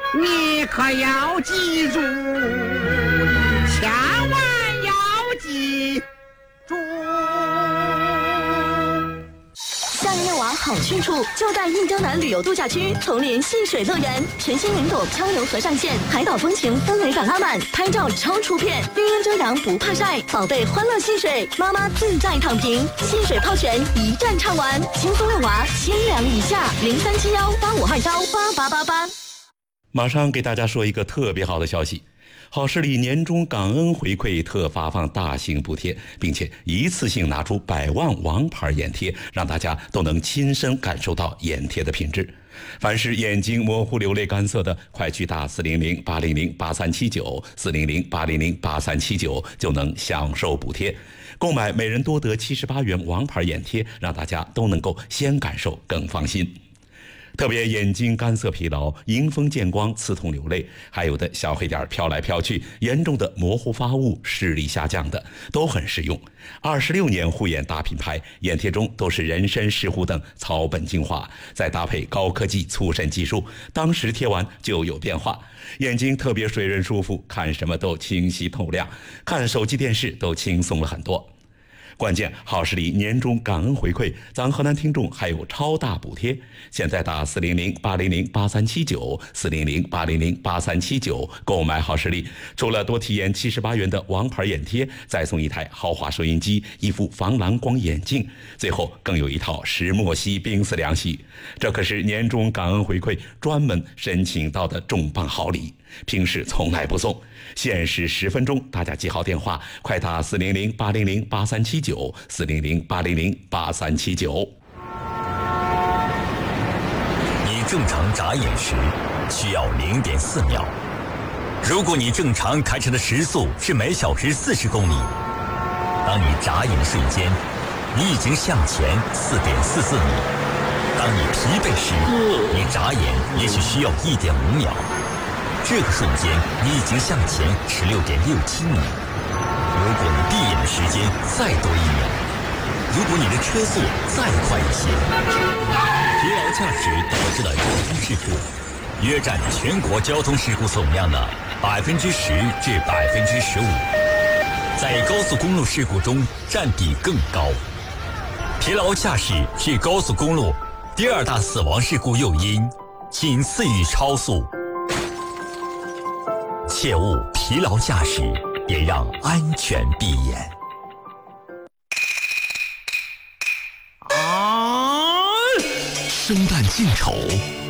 你可要记住，千万要记住。 夏日娃好去处就在印洲南旅游度假区丛林戏水乐园，全新云朵漂流河上线，海岛风情氛围感拉满，拍照超出片，绿荫遮阳不怕晒，宝贝欢乐戏水，妈妈自在躺平，戏水泡泉一站畅玩，轻松遛娃千两以下，037185218888。 马上给大家说一个特别好的消息，好视力年终感恩回馈特发放大型补贴，并且一次性拿出100万王牌眼贴，让大家都能亲身感受到眼贴的品质。凡是眼睛模糊流泪干涩的，快去打400-800-8379，400-800-8379就能享受补贴。购买每人多得78元王牌眼贴，让大家都能够先感受更放心。特别眼睛干涩疲劳、迎风见光、刺痛流泪，还有的小黑点飘来飘去，严重的模糊发物、视力下降的，都很实用。26年护眼大品牌，眼贴中都是人参、石斛等草本精华，再搭配高科技促渗技术，当时贴完就有变化，眼睛特别水润舒服，看什么都清晰透亮，看手机电视都轻松了很多。关键好视力年终感恩回馈，咱河南听众还有超大补贴。现在打400-800-8379，400-800-8379购买好视力，除了多体验78元的王牌眼贴，再送一台豪华收音机、一副防蓝光眼镜，最后更有一套石墨烯冰丝凉席。这可是年终感恩回馈专门申请到的重磅好礼，平时从来不送，限时10分钟，大家记好电话，快打400-800-8379，400-800-8379。 你正常眨眼时需要0.4秒，如果你正常开车的时速是每小时40公里，当你眨眼的瞬间，你已经向前4.44米。当你疲惫时，你眨眼也许需要1.5秒，这个瞬间你已经向前16.67米。如果你闭眼的时间再多1秒，如果你的车速再快一些，疲劳驾驶导致的交通事故约占全国交通事故总量的10%至15%，在高速公路事故中占比更高。疲劳驾驶是高速公路第2大死亡事故诱因，仅次于超速。切勿疲劳驾驶，别让安全闭眼。生旦净丑